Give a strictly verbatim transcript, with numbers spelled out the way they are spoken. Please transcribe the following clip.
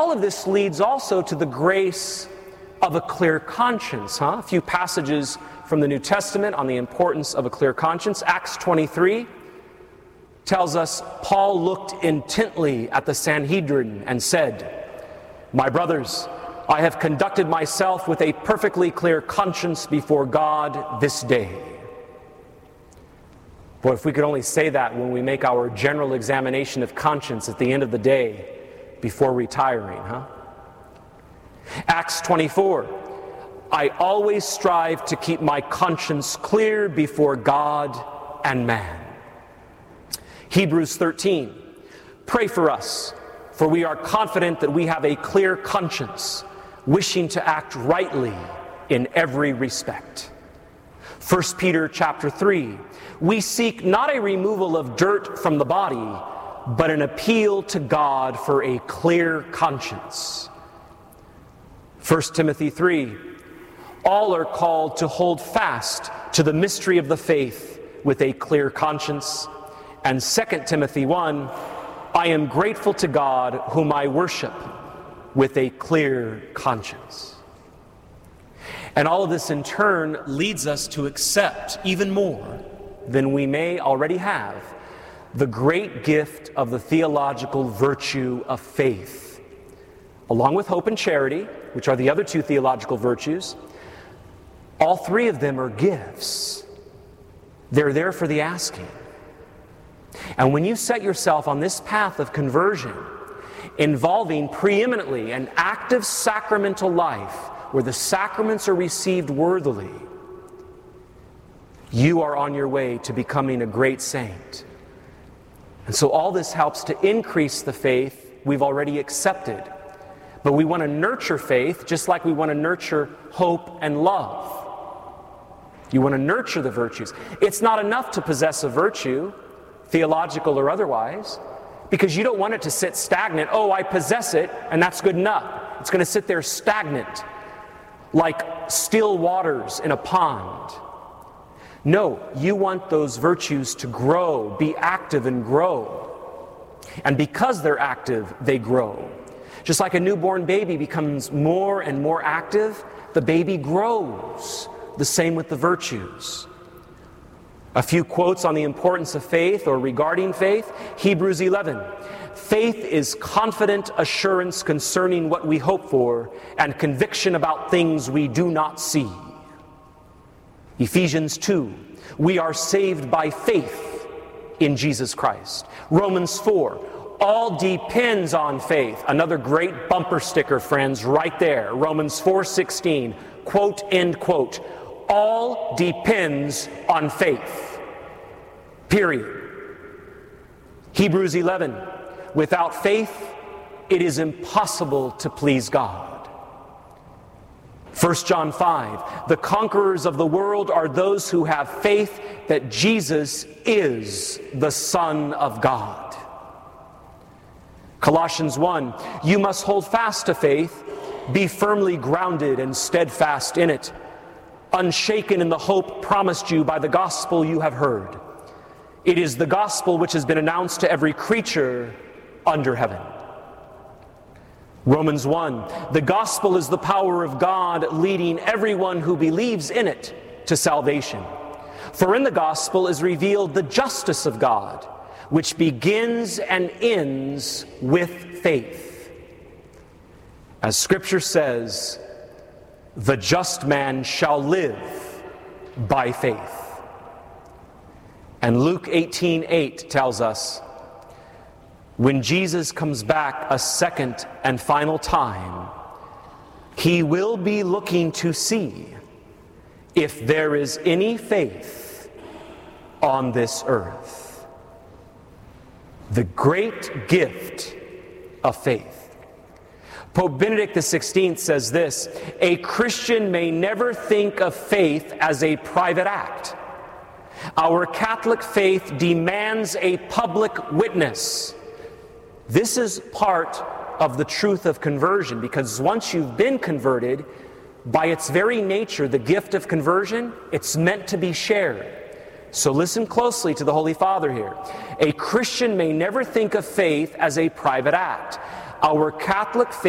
all of this leads also to the grace of a clear conscience. Huh? A few passages from the New Testament on the importance of a clear conscience. Acts twenty-three tells us Paul looked intently at the Sanhedrin and said, "My brothers, I have conducted myself with a perfectly clear conscience before God this day." Boy, if we could only say that when we make our general examination of conscience at the end of the day before retiring, huh? Acts twenty-four, "I always strive to keep my conscience clear before God and man." Hebrews thirteen, "Pray for us, for we are confident that we have a clear conscience, wishing to act rightly in every respect." First Peter chapter three, "We seek not a removal of dirt from the body, but an appeal to God for a clear conscience." First Timothy three, "All are called to hold fast to the mystery of the faith with a clear conscience." And Second Timothy one, "I am grateful to God whom I worship with a clear conscience." And all of this in turn leads us to accept even more than we may already have the great gift of the theological virtue of faith. Along with hope and charity, which are the other two theological virtues, all three of them are gifts. They're there for the asking. And when you set yourself on this path of conversion, involving preeminently an active sacramental life where the sacraments are received worthily, you are on your way to becoming a great saint. And so all this helps to increase the faith we've already accepted. But we want to nurture faith just like we want to nurture hope and love. You want to nurture the virtues. It's not enough to possess a virtue, theological or otherwise, because you don't want it to sit stagnant. Oh, I possess it, and that's good enough. It's going to sit there stagnant, like still waters in a pond. No, you want those virtues to grow, be active and grow. And because they're active, they grow. Just like a newborn baby becomes more and more active, the baby grows. The same with the virtues. A few quotes on the importance of faith or regarding faith. Hebrews eleven. "Faith is confident assurance concerning what we hope for and conviction about things we do not see." Ephesians two. "We are saved by faith in Jesus Christ." Romans four. "All depends on faith." Another great bumper sticker, friends, right there. Romans four sixteen. Quote, end quote. All depends on faith. Period. Hebrews eleven. "Without faith, it is impossible to please God." First John five. "The conquerors of the world are those who have faith that Jesus is the Son of God." Colossians one. "You must hold fast to faith, be firmly grounded and steadfast in it, unshaken in the hope promised you by the gospel you have heard. It is the gospel which has been announced to every creature under heaven." Romans one. "The gospel is the power of God leading everyone who believes in it to salvation. For in the gospel is revealed the justice of God, which begins and ends with faith. As Scripture says, the just man shall live by faith." And Luke eighteen eight tells us, when Jesus comes back a second and final time, he will be looking to see if there is any faith on this earth. The great gift of faith. Pope Benedict the sixteenth says this: "A Christian may never think of faith as a private act. Our Catholic faith demands a public witness." This is part of the truth of conversion, because once you've been converted, by its very nature, the gift of conversion, it's meant to be shared. So listen closely to the Holy Father here. A Christian may never think of faith as a private act. Our Catholic faith